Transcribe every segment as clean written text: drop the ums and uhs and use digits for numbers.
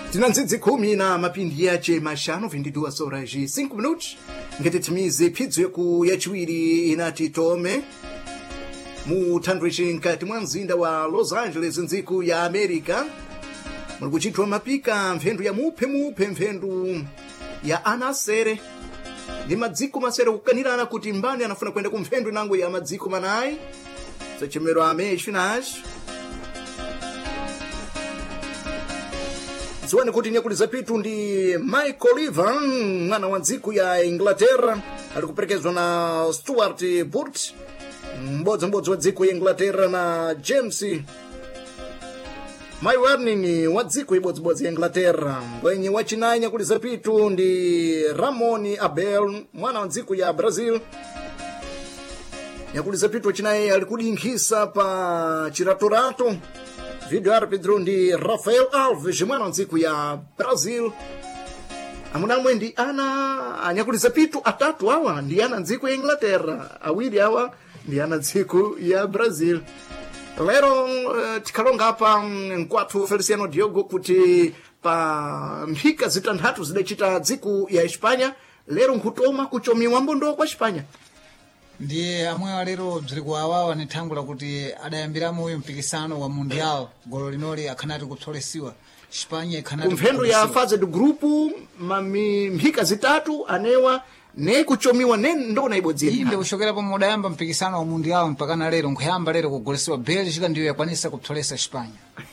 Tinanzizi kumi na mapindi yace mashanu 22 horas e 5 minutos ngetitimize phidzo yeku yachiwiri inati tome muthandwishi nkati mwa mzinda wa Los Angeles nziku ya America muli kuchitwa mapika mphendu ya muphe mphendu ya anasere ndi madziko masere kukanirana kuti mbani anafuna kwenda ku mphendu inango ya madziko manayi sachimero ameshu nacho ziwani kuti nyakuliza pitu ndi Michael Ivan mwana wa nziku ya Inglaterra ali kuperekezwa na Stuart Burt mbodzi wa dziko ya Inglaterra na James My Warning wa dziko ibodzibodzi ya Inglaterra mwenye wachinayi nyakuliza pitu ndi Ramon Abel mwana wa dziko ya Brazil nyakuliza pitu wachinayi ali kudinkhisa pa chiratorato video arbitro ndi Rafael Alves mwana wa nziku ya Brazil amunamwe ndi ana anyakuliza pitu atatu awa ndi ana nziku ya Inglaterra awiri awa ndi ana nziku ya Brazil lero tikalonga hapa mkwathu Feliciano Diogo kuti pa mphika zitanthatu zidachita dziku ya Espanya lero nkutoma kuchomiwa mbondo kwa Espanya ndiye amwe lero bziri kuwawawa ni thangu lakuti adayambiramo uyu mpikisano wa mundial golo linoli akhanati kupsolesiwa Espanya ikhanati kumphendo ya fase do grupo mphika zitatu anewa ne kuchomiwa ne ndona ibodzera inde ushokera pa mudayamba mpikisano wa mundial mpaka na lero nkuyamba lero kugolesiwa Belgium ndiyo yakwanisa kupsolesa Espanya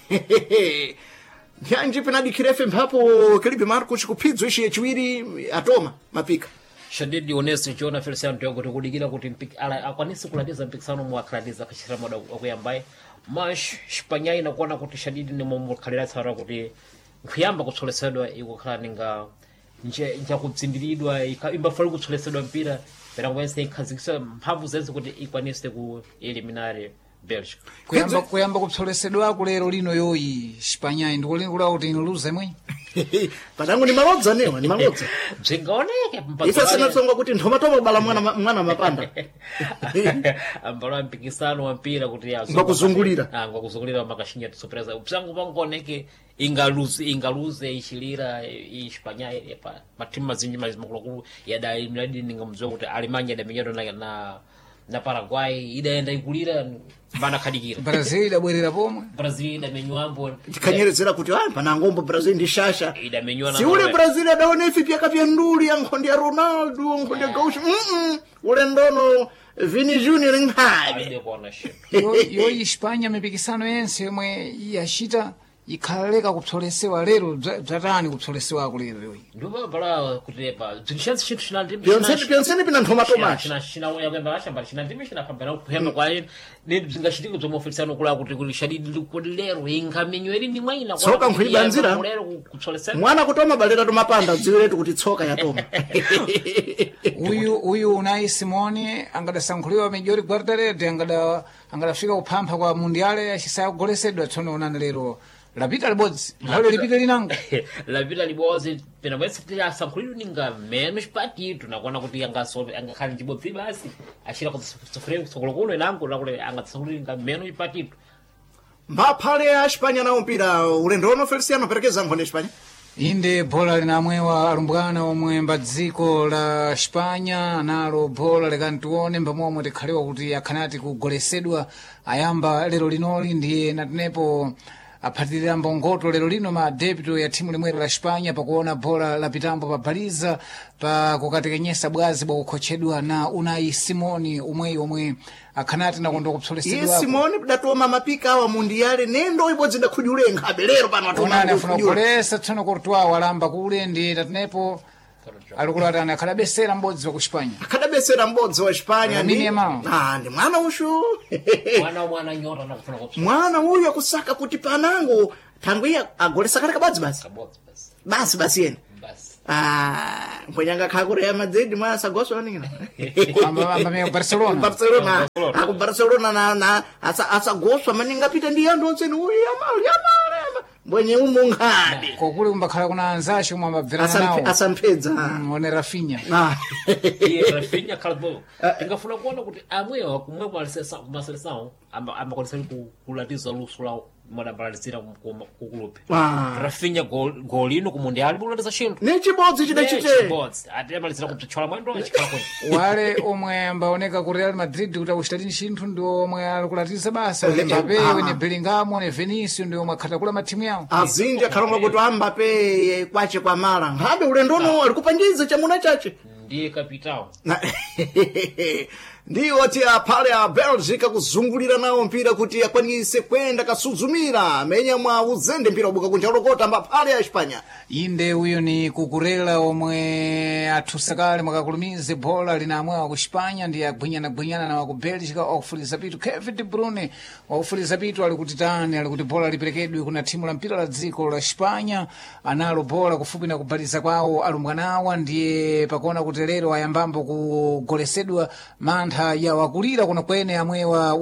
nyanji penadi kirefe mphapo Felipe Marcos kuphidzo ishi yachiwiri atoma mapika Shadidi honesto nchiona Feliciano Diogo tikudikira kuti akwanisi kulatiza mpikisano mwakalatiza kachira moda wakuyambaye mash Espanya inakuona kuti Shadidi ni mumukhalira tsara kuti nkuyamba kutsolesedwa ikukhala ninga nja kutsindiridwa imbafali kutsolesedwa mpira pera ngwense ikhazikisa mphamvu zense kuti ikwanise ku eliminare Belgium kuyamba kupsolesedwa kulero lino yoyi Espanya ndikulinga kuti iluze mwe padangu ni malodza newa ni malodza bzingaoneke mpaka ife sinatsonga kuti ndomatoma bala mwana mapanda ambalo mpikisano wa mpira kuti yazo ngakuzungulira ngakuzungulira makashinya surprise ubsangu pangoneke ingaluze ishilira Espanya pa matimu mazinji mazimukulu yada imladi ningamzo kuti Alemanya da menyado na Paraguay idaenda ikulira bana kadikira Brazil idabwerera pomwe Brazil idamenywa tikanyerezera kuti pana ngombo Brazil ndi shasha idamenywa na si ule Brazil adaone ifi pia kapya nduli yankhonde ya Ronaldo nkhonde gaucho ule ndono Vini Junior nghabe yo Espanya mipikisano yense yomwe yashita ikhaleka kupsolesewa lero bzatani kupsolesewa kulero yoyi ndoba bala kutepa zinshansi chitu chinandi pyonseni pina nthoma tomashi china yakemba shamba chinandi china pambana kuhema kwa ne zingashitiko zomo Feliciano kula kuti Shadidi likodi lero ingamenyweri ndi mwaina kwa tsoka nkhwibanzira lero kupsolesera mwana kutoma balera tomapanda dziweretu kuti tsoka yatoma uyu Unai Simone angadasankhuliwa Majori Guardarete angadafika kuphampha kwa mundiale achisaya kugolesedwa tsono unani lero lapita libodzi halo lipita linanga lapita libodzi pena bwese tira sankhuliro ninga menos partido nakuona kuti angakhali chibodzi basi ashira kusufreu kusokolokuno inango nakule angatsankhuliro ninga menos partido mbaphale ya Espanya na mpira ulendo ono Feliciano perekeza nkhonde Espanya inde bola linamwewa alumbwana omwe mbadziko la Espanya nalo bola likantione mbamomwe tikhaliwa kuti akhanati kugolesedwa ayamba lero linoli ndiye natinepo aphatirira mbongoto lero lino ma debito ya timu limwero la Espanya pakuona bola la pitambo pa baliza pa kukatekenyesa bwazi bwa kukhochedwa na Unai Simoni omwe akhanati nakonda kupsolesedwa Simoni datoma mapika awa mundiale nendo ibodzi ndakhujule nkhabe lero pano atoma afuna kulesa tsono Courtois walamba kule ndi tatinepo alikulatana akadabesera mbodzi wa ku Espanya akadabesera mbodzi wa Espanya ndi mwana ushu mwana nyota na kufuna kupsa mwana uyu akusaka kuti panango thangwiya agolesa kale kabadzi basi yena nkwenyanga khakure ya Madrid mwana sagoswa ningina amba Barcelona aku Barcelona na asagoswa maninga pita ndi yando onseni uyu yamala mwenye umunghabi kokule kumbakhala kuna anzasho mwa mabverana nawo asampedza one Rafinha Rafinha kalbo ingafuna kuona kuti amwe wakumwe kwa seleção amakonesa kulatiza luso lawo madambalalizira kukulupe Ah. Rafinha golino ku mundial bulatiza chinthu ni chibodzi chidachite chibodzi atiyamalizira kupchola mwendo achikhala kuti wale omwe ambaoneka ku Real Madrid kuti akuchitadini chinthu ndi omwe alikulatiza basa Le- Mbappe ah. ne Bellingham ne Vinicius ndi omwe akhatakula matimu yawo azinji akhalonga kuti Mbappe kwache kwa mala nkhabe ulendono alikupangiza chamuna chache ndiye kapitao Na- ndiwo ti aphale a Belgica kuzungulira nawo mpira kuti akwanise kwenda kasuzumira amenya mwa uzende mpira ubuka kunja ulokota mbaphale a Espanya inde uyo ni kukurela omwe athusakale mwakakulumize bola linamwewa ku Espanya ndi agwinyana na waku Belgica wakufuliza pitu Kevin De Bruyne wakufuliza pitu ali kuti tani ali kuti bola liperekedwe kuna timu la mpira la dziko la Espanya analo bola kufupi na kubaliza kwawo alumbwanawa ndiye pakuona kuti lero ayambambo kugolesedwa mantha ya wakulira kuna kwene amwewa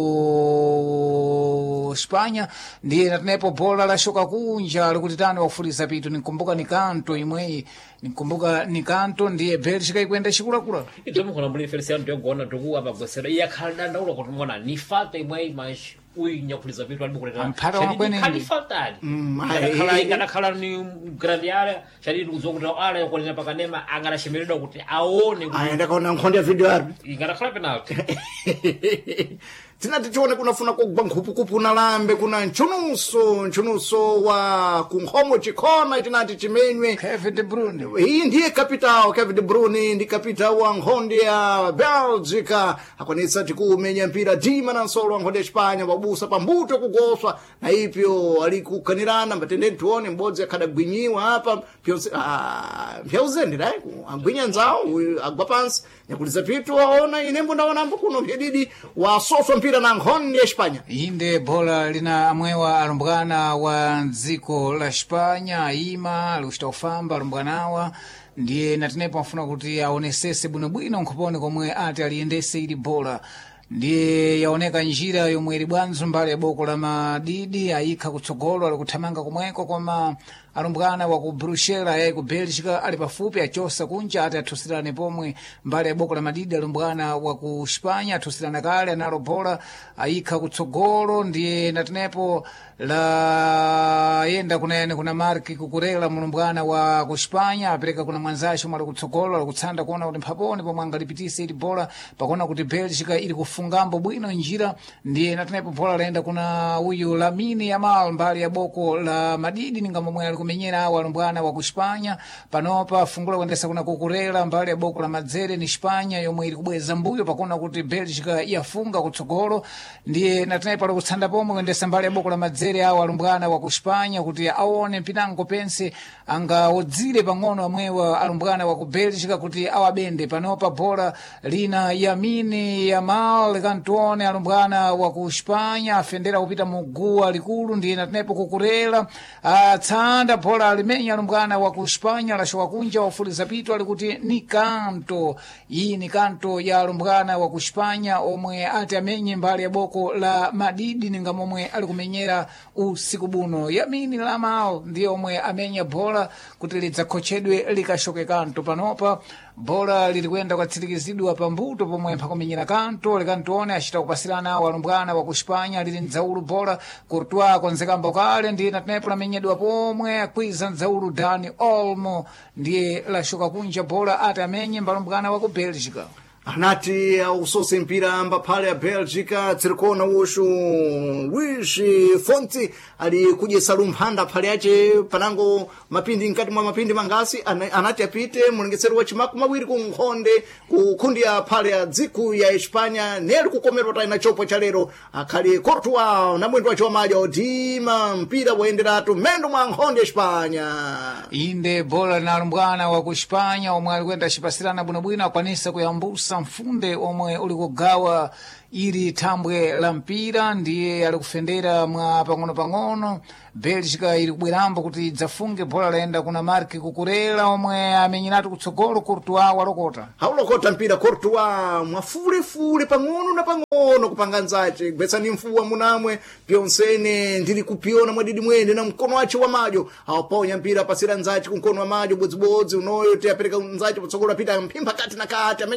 waku Espanya ndiye natenepo bola lashoka kunja ali kuti tani wakufuliza pitu nikumbuka ni kanto imweyi nikumbuka ni kanto ndiye Belgica ikwenda chikulakula itomukona mbuli Feliciano ndiyogona tukuwa pagwesera iye akhala dandaula kuti mwana ni falta imweyi mas uyu nyakuliza vitu alibukuleta Amphata wakwenende. kali faltali ayi. ikadakhala ni grandi area chadidi kuzowa kuti ala yokolera pakanema angadashemeredwa kuti aone kuti ayenda kaona nkhonde ya video yapi ikadakhala penalty tinati tione kunafuna kugwa nkhupukupu na lambe kuna nchunuso wa kunkhomo chikhona tinati chimenywe Kevin De Bruyne iyi ndiye kapitao Kevin De Bruyne ndi kapitao wa nkhonde ya Belgica akwanitsa tikumenya mpira dima na nsolo wa nkhonde ya Espanya wabusa pambuto kugoswa na ipyo ali kukanirana mbatendeni tione mbodzi akhadagwinyiwa apa mpyauzendera agwinya nzawo uyu agwa pansi nyakuliza pitu waona inembo ndaonambo kuno mpyadidi wasoswa mpira na nkhonde ya Espanya inde bola lina amwewa alumbwana wa dziko la Espanya ayima alikuchita kufamba alumbwanawa ndiye natenepo afuna kuti aonesese bwinobwino nkhoponi komwe ati aliyendese ili bola ndiye yaoneka njira yomwe ili bwanzo mbali ya boko la madidi ayikha kutsogolo ali kuthamanga komweko koma alumbwana wa ku Bruxelles ayayi ku Belgica ali pafupi achosa kunja ati athusirane pomwe mbali ya boko la madidi alumbwana wa ku Espanya athusirana kale analo bola ayikha kutsogolo ndiye natenepo la yenda kunene kuna Mark kukurela mulumbwana wa ku Espanya apereka kuna mwanzacho mwali kutsogolo ali kutsanda kuona kuti mphaponi pomwe angalipitise ili bola pakuona kuti Belgica ili kufungambo bwino njira ndiye natenepo bola laenda kuna uyu Lamine Yamal mbali ya boko la madidi ninga momwe ali kumenyera awo alumbwana wa ku Espanya panopa fungula kuendesa kuna kukurela mbali ya boko la madzere ni Espanya yomwe ili kubweza mbuyo pakuona kuti Belgica yafunga kutsogolo ndiye natenepo ali kutsanda pomwe kuendesa mbali ya boko la madzere awo alumbwana wa ku Espanya kuti aone mpinango pense angaodzire pang'ono amwewa alumbwana wa ku Belgica kuti awabende panopa bola lina Lamine Yamal kantuone alumbwana wa ku Espanya afendera kupita muguwa likulu ndiye natenepo kukurela atsanda bola alimenya alumbwana wa ku Espanya lashoka kunja wafuliza pitu ali kuti ni kanto iyi ni kanto ya alumbwana wa ku Espanya omwe ati amenye mbali ya boko la madidi ninga momwe ali kumenyera usiku buno Lamine Yamal ndiye omwe amenya bola kuti lidzakhochedwe likashoke kanto panopa bola lilikwenda kwatsilikizidwa pambuto pomwe mpakumenyera kanto likantione achita kupasirana awo alumbwana wa ku Espanya lili mdzaulu bola Courtois konzekambo kale ndiye natenepo lamenyedwa pomwe akwiza mdzaulu Dani Olmo ndiye lashoka kunja bola ati amenye mbalumbwana wa ku Belgica anati ausose mpira mbaphale ya Belgica tsirikona ushu Luis Fonsi ali kujesa lumphanda phale yace panango mapindi nkati mwa mapindi mangasi anati apite mulengesero wa chimaku mawiri ku nkhonde kukundi ya phale ya dziku ya Espanya neli kukomerwa taina chopo cha lero akhali Courtois na mwendo wacho wamaja odima mpira wayenderatu mendo mwa nkhonde ya Espanya inde bola lina alumbwana wa ku Espanya omwe alikwenda chipasirana bwinobwino akwanisa kuyambusa mfunde omwe uli kugawa ili thambwe la mpira ndiye ali kufendera mwa pang'ono Belgica ili kubwerambo kuti idzafunge bola laenda kuna Mark kukurela omwe amenyeratu kutsogolo Courtois walokota haulokota mpira Courtois mwafulefule pang'ono na pang'ono kupanga nzace gwetsani mfuwa munamwe pyonsene ndili kupiona mwadidi mwene na mkono wace wa majo awaponya mpira pasira nzace ku mkono wa majo bodzibodzi unoyo te apereka nzace kutsogolo apita mphimba kati na kati amenya kutsogolo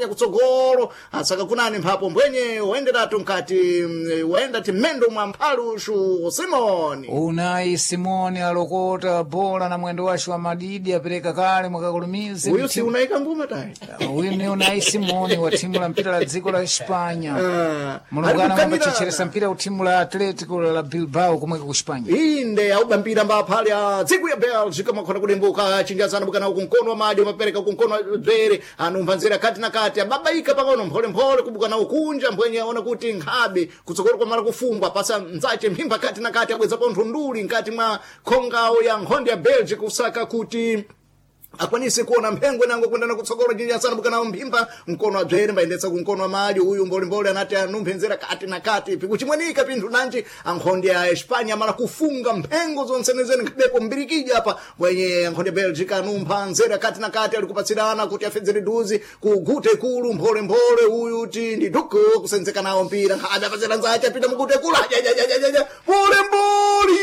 golo asaka kunani mphapo mbwenye waenderatu nkati waendati mmendo mwa mphalushu Simoni Unai Simoni alokota bola na mwendo washu wa madidi apereka kale mwakakulumizi uyu si unaika nguma tayi uyu ni Unai Simoni wa timu la mpira la dziko la Espanya mulungana mwamba chicheresa mpira wa timu la Atletico la Bilbao kumweka ku Espanya inde aubambira mbapali ya dziko ya Belgica makhona kulembuka chinjazana bukana ukunkono wa madi umapereka ukunkono wa bere anumvanzira kati na kati ababaika pang'ono mpole kubukana ukunja mbwenye aona kuti nkhabe kutsogolo kwa mara kufungwa pasa nzache mphimba kati na kati abweza pontho nduli nkati mwa khongawo ya nkhondo ya Belgica kusaka kuti akwanise kuona mphengwe nango kwendana kutsogolo jinja sana bukana mphimba mkono wa bzere mbaendetsa kunkono wa madi uyu mbolimboli anati anumphenzera kati na kati pikuchimwanika pinthu nanji ankhondo ya Espanya mara kufunga mphengo zonsenezeni nkhabepo mbirikija apa bwenye ankhondo ya Belgica anumpha nzera kati na kati ali kupatsirana kuti afedzere duzi kugute kulu mphole uyu ti ndi duku kusenzeka nawo mpira nkhabe apazera nzache apita mugute kulu mboli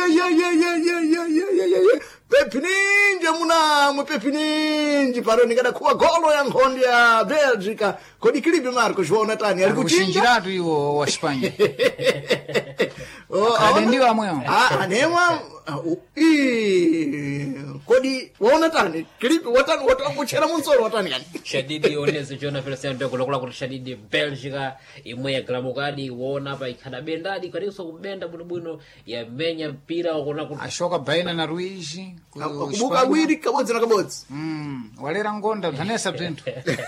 Pepininja munamwe Pepininji pano nikadakuwa golo ya nkhondo ya Belgica kodi kilibe Marcos waona tani ali kuchinjiratu iwo wa Espanya ndiwo amwewo anewa kodi waona tani kilibe watani watakuchera munsolo watani yani shadidi oneze chona Feliciano ndokolokola kuti shadidi Belgica imwe ya gramokadi wona pa ikana bendadi kariso kubenda bwino ya menya mpira wakona kuti ashoka baina na Ruiz kubuka awiri kabodzi na kabodzi walera ngonda Vanessa bzinthu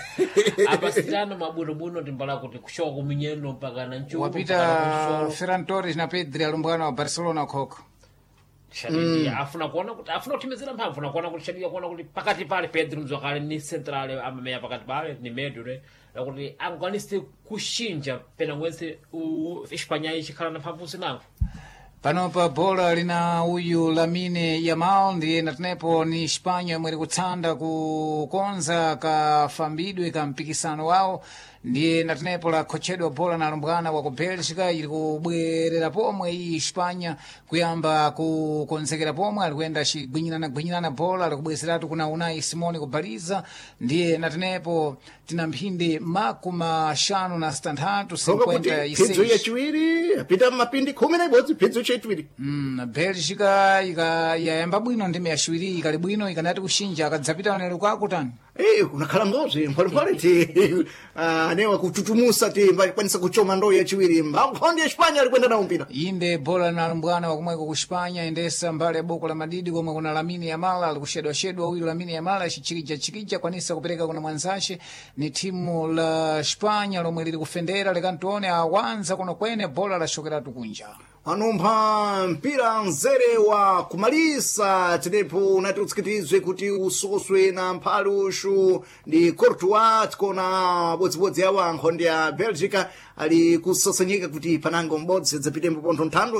apa sitano mabwino timbala kuti kushoka kuminyendo mpaka na nchuko wapita Ferran Torres na Pedri alumbwana wa Barcelona koko shadidi afuna kuona kuti afuna kutimizira mphamvu afuna kuona kuti shadidi kuona kuti pakati pale Pedri mzokale ni central ameya pakati pale ni medure kuti angwanise kushinja pena ngwense Espanya ichikhala na mphamvu sinango panopa bola lina uyu Lamine Yamal ndiye natenepo ni Espanya yomwe iri kutsanda kukonza kafambidwe ka mpikisano wawo ndiye natenepo lakhochedwa bola na alumbwana wa ku Belgica ili kubwerera pomwe iyi Espanya kuyamba kukonzekera pomwe ali kuyenda gwinyirana bola ali kubwezeratu kuna Unai Simoni kubaliza ndiye natenepo tina mphindi makumi na stanthatu 56 phinzo yachiwiri apita mapindi 11 phinzo chachiwiri Belgica yayamba bwino ndime yachiwiri ikali bwino ikanati kushinja akadzapita nelo kwakutani kunakhala ngozi mpole ti anewa kututumusa ti kwanisa kuchoma ndoo yachiwiri nkhondo ya Espanya ali kwenda nawo mpira inde bola na alumbwana wakumweko ku Espanya endesa mbali ya boko la madidi komwe kuna Lamine Yamal ali kushedwa uyu Lamine Yamal achichikija kwanisa kupereka kuna mwanzashe ni timu la Espanya lomwe lili kufendera likantione awanza kuno kwene bola lashokeratu kunja anumpha mpira nzere wa kumalisa tinepo unati utsikitizwe kuti usoswe na mphalushu ndi Courtois tikona bodzibodzi yawo ankhondo ya Belgica ali kusosanyika kuti panango mbodzi zapitembo pontho nthando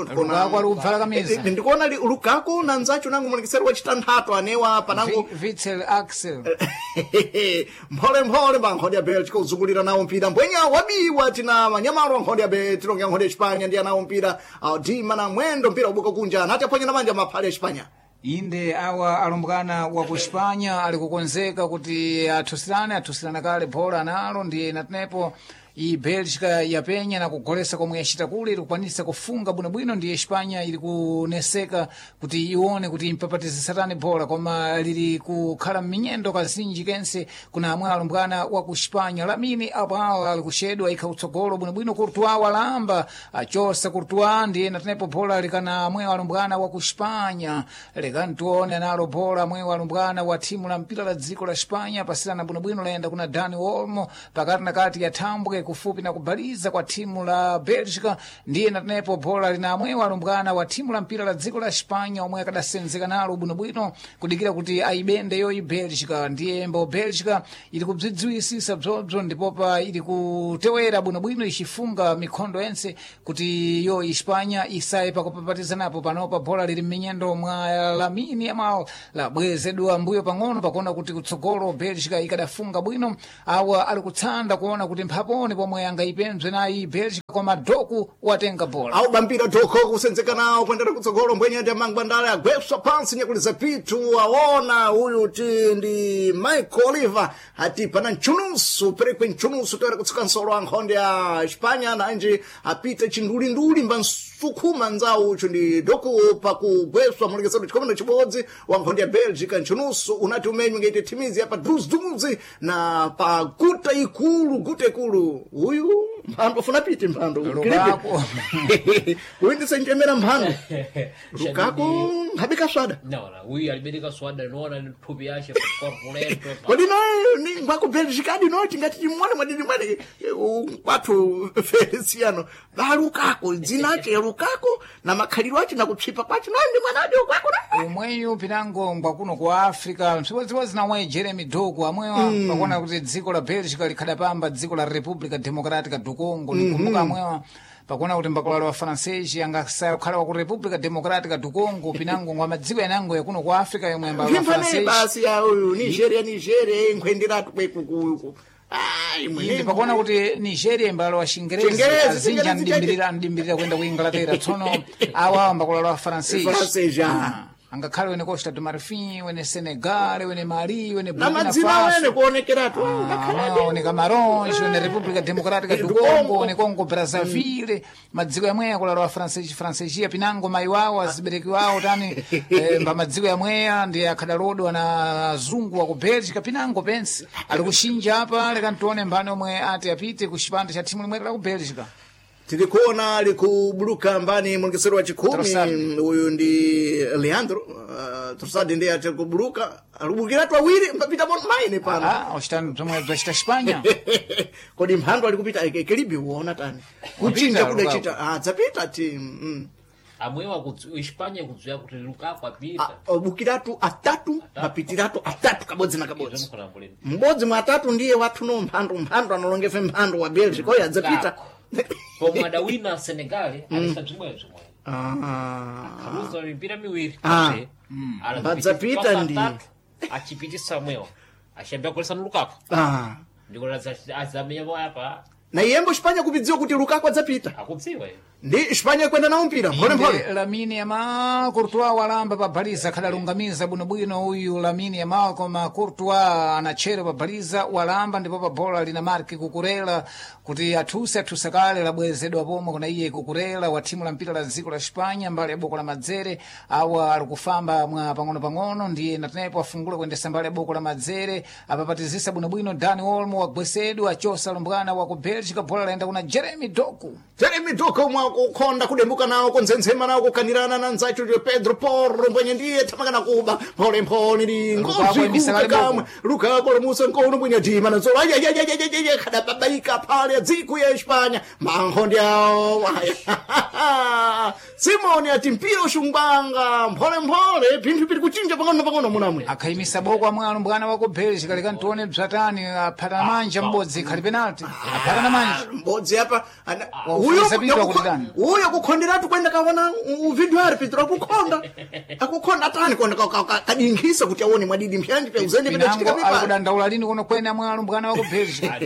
ndikuona Lukaku na nzacho nango mulikisero wachitanthatu anewa panango Witsel Axel mphole ankhondo ya Belgica uzungulira nawo mpira mbwenya wabiwa tina manyamalo ankhondo ya Belgica ankhondo ya Espanya ndi anawo mpira dima na mwendo mpira ubuka kunja nati aponya na manja maphali ya Espanya inde awa alumbwana wa ku Espanya ali kukonzeka kuti athusirana kale bola nalo ndiye natenepo iyi Belgica yapenya na kugolesa komwe yachita kule ili kukwanisa kufunga bwinobwino ndiye Espanya ili kuneseka kuti ione kuti impapatize satani bola koma lili kukhala mminyendo kazinji kense kuna amwe alumbwana wa ku Espanya Lamine Yamal ali kushedwa ikha utsogolo bwinobwino Courtois walamba achosa Courtois ndiye natenepo bola likana amwe alumbwana wa ku Espanya lekantione nalo bola amwe alumbwana wa timu la mpira la dziko la Espanya pasirana bwinobwino laenda kuna Dani Olmo pakati na kati ya thambwe kufupi na kubaliza kwa timu la Belgica ndiye natenepo bola lina amwe alumbwana wa timu la mpira la dziko la Espanya omwe akadasenzeka nalo bwinobwino kudikira kuti aibende yoyi Belgica ndiye mbo Belgica ili kubzidziwisisa bzobzo ndipopa ili kutewera bwinobwino ichifunga mikhondo yense kuti yo Espanya isaye pakupapatizanapo panopa bola lili mminyendo mwa Lamine Yamal labwezedwa mbuyo pang'ono pakuona kuti kutsogolo Belgica ikadafunga bwino awa ali kutsanda kuona kuti mphaponi pomwe angayipemzwe nayi Belgica koma Doku watenga bola aubambira Doku kusenzeka nawo kuendera kutsogolo mbwenye ndi amangwandale agweswa pansi nyakuliza pitu aona uyu ti ndi Michael Oliver ati pana mchunusu perekwe mchunusu tere kutsuka nsolo ankhonde ya Espanya nanji apite chindulinduli mbansukuma nzawo uchu ndi Doku pakugweswa mulekesero chikomeno chibodzi wankhonde ya Belgica mchunusu unati umenywe ngeti timizi apa druzduzi na pa guta ikulu uyu mphando funa piti mphando Lukaku uindisa njemera mphando Lukaku habika swada no uyu alibedeka swada noona ni thupi yashe corpulento kodi nayo ni ngwako Belgica adi noti ngati timone mwadini mwene kwathu Feliciano ba Lukaku dzinache Lukaku na makhaliro achi nakupsipa kwachi ndi mwanadi kwako na umweyu pinango ngwakuno kwa Africa msibozibodzi namwe Jeremy Doku amwewa pakuona kuti dziko la Belgica likhadapamba dziko la República Democrática do Congo likumbuka amwewa pakuona kuti mbakolalo wa francesi angasakhala ku República Democrática do Congo pinango ngwa madziko yanango yakuno kwa Africa yomwe mbalo wa francesi basi ya uyu Nigeria nkhwenderatu kwekuku inde pakuona kuti Nigeria mbalo wa Chingerezi azinja ndimbirira kwenda ku Inglaterra tsono awa mbakolalo wa francesi angakhale wene Costa do Marfim wene Senegal wene Mali wene Burkina Faso wene kuonekeratu wene Camarões wene República Democrática do Congo wene Congo Brazzaville madziko yamwe akulalo wa francesi pinango mai wawo azibereki wawo tani mba madziko yamwe ndi akhadalodwa na azungu wa ku Belgica pinango pensi ali kushinja apa lekantione mbane omwe ati apite ku chipande cha timu limwe la ku Belgica tilikuona likubuluka mbani mulekesero wa chikumi uyu ndi Leandro Trossard ndiye ati kubuluka alubukiratu awiri mbapita maine pano ostani zomwe basta Espanya kodi mphando alikupita ekelibi uona tani kuchinja kudachita dzapita ti amwewa ku Espanya kudziwa kuti Lukaku apita bukiratu atatu mapitiratu atatu kabodzi na kabodzi mbodzi mwa atatu ndiye wathu no mphando analongefe mphando wa Belgica oya dzapita pomwe adawina Senegal alisadzimwezo kaluza mpira miwiri adzapita ndi achipitisa mwewa ashambia kulesa Lukaku ndiko azamenya apa na iyembo Espanya kupidziwa kuti Lukaku adzapita akudziwa ndi Espanya kwenda nawo mpira mpole Lamine Yamal Courtois walamba pabaliza khadalungamiza bwinobwino uyu Lamine Yamal koma Courtois anachera pabaliza walamba ndipo pabola lina marki kukurela kuti athusa kale labwezedwa pomwe kuna iye kukurela wa timu la mpira la dziko la Espanya mbali ya boko la madzere awa alikufamba mwa pang'ono ndiye natenepo afungula kuendesa mbali ya boko la madzere apapatizisa bwinobwino Dani Olmo wagwesedwa achosa lumbwana wa ku Belgica bola laenda kuna Jeremy Doku kukhonda kudembuka nawo kunzenzema nawo kukanirana na nzacho Pedro Porro mbwenye ndiye tamangana kuba mpole ndi ngozi kukamwe Lukaku lemusa nkono mbwenye dima na zola kada babaika pale dziko ya Espanya mankhonde awo Simoni ati mpira ushumbanga mpole pinthu pili kuchinja pang'ono munamwe akhayimisa boko amwe alumbwana wa ku Belgica likantione bzatani aphata manja mbodzi khali penalty aphata na manja mbodzi apa uyo kukhonderatu kwenda kaona video ari Pedro akukhonda atani kwenda kadinkhisa kuti aone mwadidi mpyanji pya uzende peda chitika pipa akudandaula lini kuno kwenda amwe alumbwana wa ku Belgica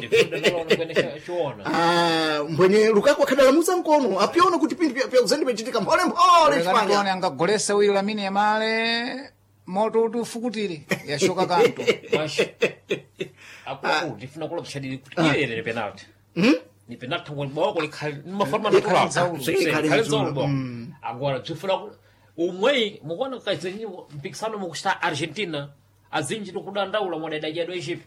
mbwenye Lukaku akhadala musa nkono apiona kuti pinthu pya uzende pechitika mpole Espanya angagolesa uyu Lamine Yamal moto utufukutire yashoka kanto apo ndifuna kula kushadili kuti ile penalty ni penalty ngoni boko likhali maforma natural khalizo agora tifuna umwe mukona kazenyi mpikisano mukusta Argentina azinji tokudandaula mwadaidaja do Egypt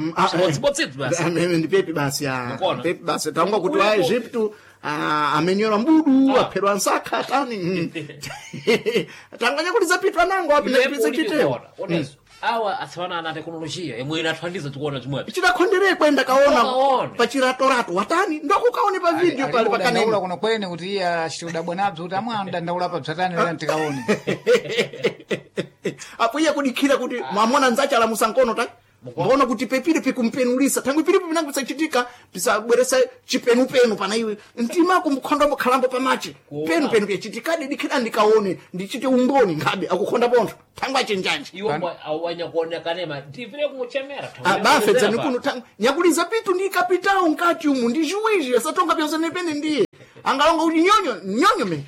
ndipepi basi pepi basi tanga kuti wa Egypt amenyora mbudu aphedwa nsakha tani tanganya kuti zapitwa nango apinapitsa chiteo awa atswana na teknolojia yemwe inathandiza tikuona chimwe chidakhondere kwenda kaona pachiratorato watani ndokukaone pa video pale pakanenda kuno kwene kuti iya chitudabwa nabzo kuti amwe amdandaula pa bzatani lera ntikaone apo iya kudikhira kuti mwamona nzacha la musankono ta mbaona kuti pepile pekumpenulisa thangwe pilipo pinango pisachitika pisabweresa chipenupenu pana iwe mtimako mukhondo mukhalambo pamachi penupenu pyachitikadi dikhida ndikaone ndichite umboni ngabe akukhonda pontho thangwe achenjanje iwo awanya kuonekanema ndivire kumuchemera bafedza nikuno thangwe nyakuliza pitu ndi kapitawo nkati umu ndi juwiji asatonga pyonse nepene ndiye angalonga kuti nyonyo me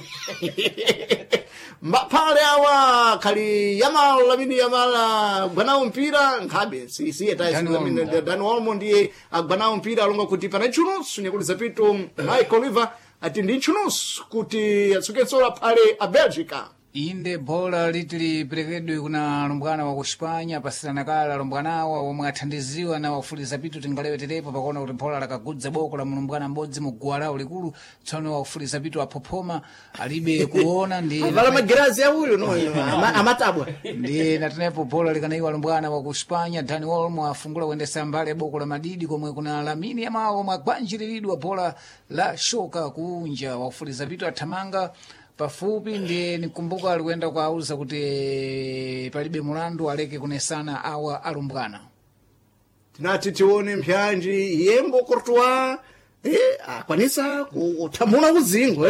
pale awa kali yamala gwanawo mpira nkhabe siye Dani Olmo ndiye agwanawo mpira alonga kuti pana chunusu nyakuliza pitu Michael Oliver ati ndi chunusu kuti atsuketsola pale a Belgica inde bola litili perekedwe kuna alumbwana wa kuspanya pasirana kala alumbwanawa omwe athandiziwa na wafuliza pitu tingaleweterepo pakuona kuti bola lakagudza boko la mulumbwana m'bodzi mu guwa lawo likulu tsono wafuliza pitu aphophoma alibe kuona ndi avala magirazi awuyo no amatabwa ndi natenepo bola likanaiwa alumbwana wa kuspanya Dani Olmo afungula kuendesa mbale boko la madidi komwe kuna Lamine Yamal omwe agwanjiriridwa bola la shoka kunja wafuliza pitu athamanga pafupi ndi nikumbuka alikuenda kuauza kuti palibe mulandu aleke kunesana awa alumbwana tinati tione mpyanji yembo Courtois akwanisa kuthamuna kuzingo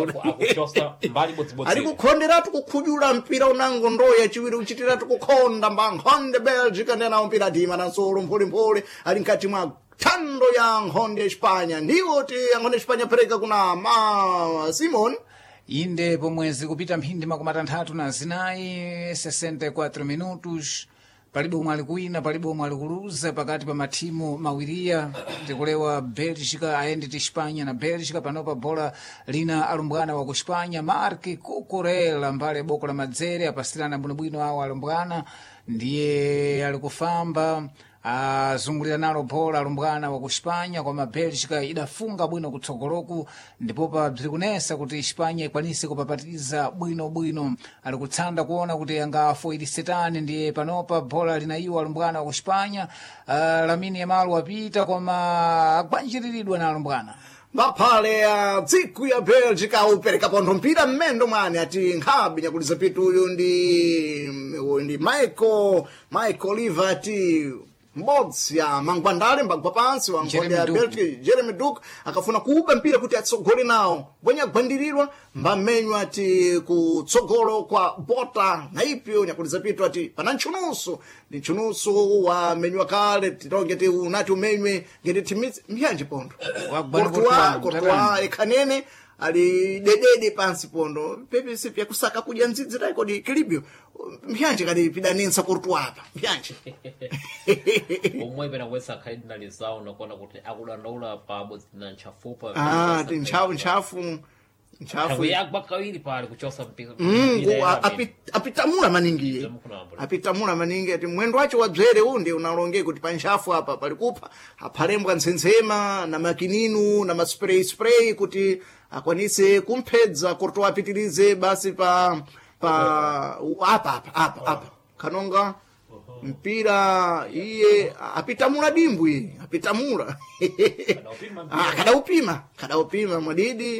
ali kukhonderatu kukhujula mpira unango ndoya chiwiri uchitiratu kukhonda mbankhonde Belgica ndena mpira dima na nsolo mpole ali nkati mwa thando ya nkhonde Espanya ndiwo ti nkhonde Espanya pereka kuna Simon inde pomwezi kupita mphindi makumi atanthatu na zinayi 64 minutos palibe umwe ali kuwina palibe umwe ali kuluza pakati pa mathimu mawiriya tikulewa Belgica ayendi ti Espanya na Belgica panopa bola lina alumbwana wa ku Espanya Marc Cucurella mbale boko la madzere apasirana bwinobwino awo alumbwana ndiye ali kufamba azungulira nalo bola alumbwana wa ku Espanya koma Belgica idafunga bwino kutsogoloku ndipopa bziri kunesa kuti Espanya ikwanise kupapatiza bwinobwino ali kutsanda kuona kuti angafo ili setani ndiye panopa bola linaiwa alumbwana wa ku Espanya Lamine Yamal wapita koma agwanjiriridwa na alumbwana maphale ya tsiku ya Belgica upereka pontho mpira mmendo mwani ati nkhabi nyakuliza pitu uyu ndi Michael Oliver ati m'bodzi ya mangwandale mbagwa pansi wa nkhonde ya Belgica Jeremy Doku akafuna kuuba mpira kuti atsogole nawo bwenya gwandirirwa mbamenywa ati kutsogolo kwa bota na ipyo nyakuliza pitu ati pana nchunusu ndi nchunusu wamenywa kale titonge ti unati umenywe ngende timitsi mphyanji pontho Courtois ekhanene ali dedede pansi pondo pepesi pya kusaka kudya ndzidzi tayi kodi kilibyo mphyanji kali pidanensa Courtois apa mphyanji omwe pena kwesa khalidinali zawo nakuona kuti akudandaula pabodzi na ntchafupa ti ntchafu yakwa kawiri pali kuchosa mpira apitamula maningi ati mwendo wacho wadzere unde unalonge kuti pa ntchafu apa pali kupha aphalembwa ntsensema na makininu na maspray kuti akwanise kumphedza Courtois apitirize basi pa apa kanonga mpira iye apitamula dimbwi apitamula kadaupima mwadidi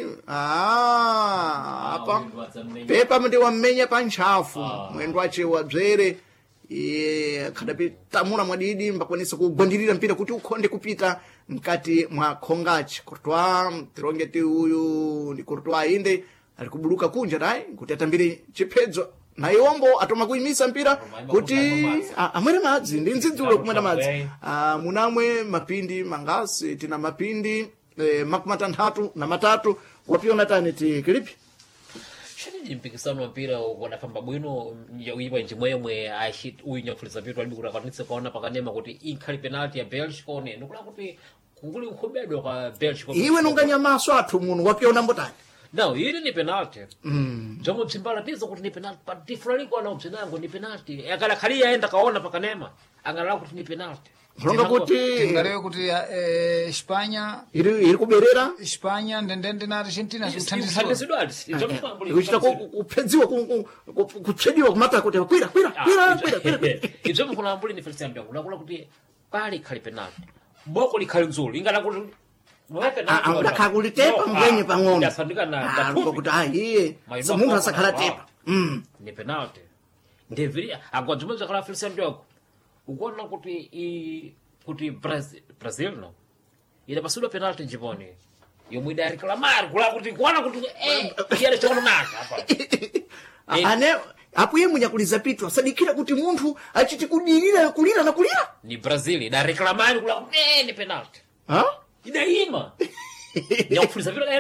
apa pepa ndi wammenya pa ntchafu mwendo wache wadzere iye kadapitamula mwadidi mbakwanisa kugwandirira mpira kuti ukhonde kupita mkati mwa khongachi Courtois tironge ti uyu ndi Courtois inde ali kubuluka kunja dai kuti atambire chiphedzo na iwombo atoma kuimisa mpira kuti amwere madzi ndi ndzidzulo kumwera madzi munamwe mapindi mangasi tina mapindi makumi atanthatu na matatu wapiona tani ti kilipi chini mpikisano wa mpira wanafamba bwino uyipa njimwemwe uyu nyafuliza pitu alibi kuti akwanitse kuona pakanema kuti inkhali penalty ya Belgica one nikula kuti kunguli ukhobedwa kwa Belgica iwe nunganyamaso athu muno wapiona mbotani Não, ili ni penalty. Jomo tsimbala tizo kuti ni penalty. Pa tifuraliko na upsinango ni penalty. Akala khalia enda kaona pakanema. Angala kuti ni penalty. Longa kuti ngalewe kuti Espanya iri kuberera Espanya ndende na Argentina zithandizidwa. Uchita kuphedziwa kuchediwa kumata kuti kwira. Izo mukuna ambuli ni Feliciano Ndongo. Nakula kuti pali khali penalty. Boko likhali nzulu. Ingala kuti akakulitepa mwenye pang'ono kuti iye munthu asakhala tepa ni penalty ndiviri agwadzumwe zakhala Feliciano Ndongo ukuona kuti Brazil no idapasudwa penalty njiponi yomwe idareclamar kula kuti kuona kuti iyale choonaka apa ane apo ye munyakuliza pitu asadikira kuti munthu achiti kudirira kulira na kulira ni Brazil idareclamar kula kuti ni penalty ha idaima ya kufuliza vile